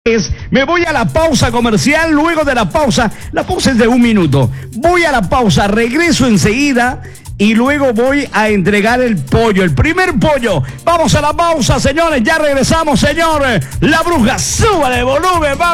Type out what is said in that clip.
Me voy a la pausa comercial. Luego de la pausa es de 1 minuto. Voy a la pausa, regreso enseguida y luego voy a entregar el pollo, el primer pollo. Vamos a la pausa, señores, ya regresamos, señores. La bruja, súbale volumen, vamos.